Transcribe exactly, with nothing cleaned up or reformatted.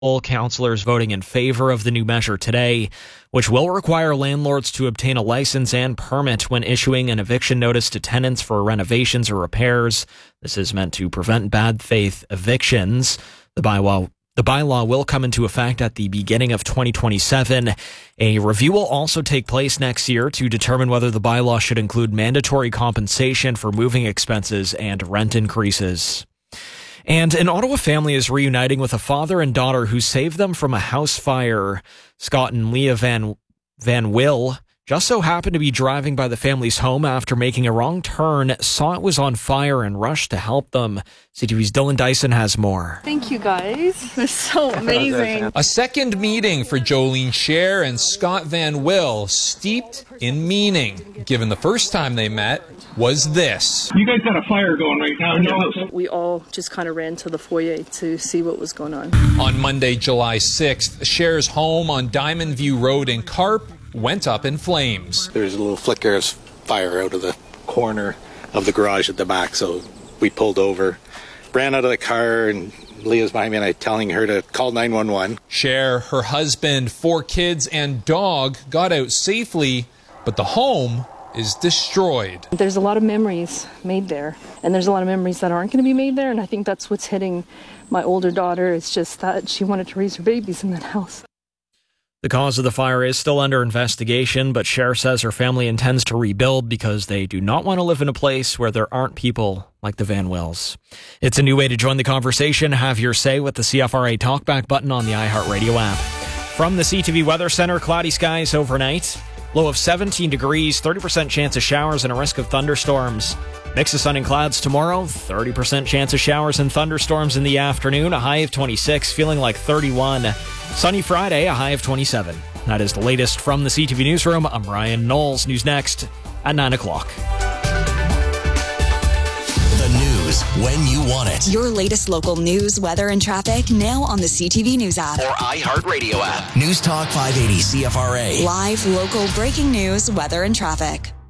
All councillors voting in favor of the new measure today, which will require landlords to obtain a license and permit when issuing an eviction notice to tenants for renovations or repairs. This is meant to prevent bad faith evictions. The bylaw The bylaw will come into effect at the beginning of twenty twenty-seven. A review will also take place next year to determine whether the bylaw should include mandatory compensation for moving expenses and rent increases. And an Ottawa family is reuniting with a father and daughter who saved them from a house fire. Scott and Leah Van, Van Will just so happened to be driving by the family's home after making a wrong turn, saw it was on fire, and rushed to help them. C T V's Dylan Dyson has more. Thank you, guys. It was so amazing. A second meeting for Jolene Scher and Scott Van Will, steeped in meaning, given the first time they met was this. You guys got a fire going right now in your house. We all just kind of ran to the foyer to see what was going on. On Monday, July sixth, Scher's home on Diamond View Road in Carp went up in flames. There's a little flicker of fire out of the corner of the garage at the back, so we pulled over, ran out of the car, and Leah's behind me and I telling her to call nine one one. Scher, her husband, four kids, and dog got out safely, but the home is destroyed. There's a lot of memories made there, and there's a lot of memories that aren't going to be made there, and I think that's what's hitting my older daughter. It's just that she wanted to raise her babies in that house. The cause of the fire is still under investigation, but Scher says her family intends to rebuild because they do not want to live in a place where there aren't people like the Van Wills. It's a new way to join the conversation. Have your say with the C F R A Talkback button on the iHeartRadio app. From the C T V Weather Center, cloudy skies overnight. Low of seventeen degrees, thirty percent chance of showers and a risk of thunderstorms. Mix of sun and clouds tomorrow, thirty percent chance of showers and thunderstorms in the afternoon, a high of twenty-six, feeling like thirty-one. Sunny Friday, a high of twenty-seven. That is the latest from the C T V Newsroom. I'm Ryan Knowles. News next at nine o'clock. The news when you want it. Your latest local news, weather, and traffic now on the C T V News app. Or iHeartRadio app. News Talk five eighty C F R A. Live, local, breaking news, weather, and traffic.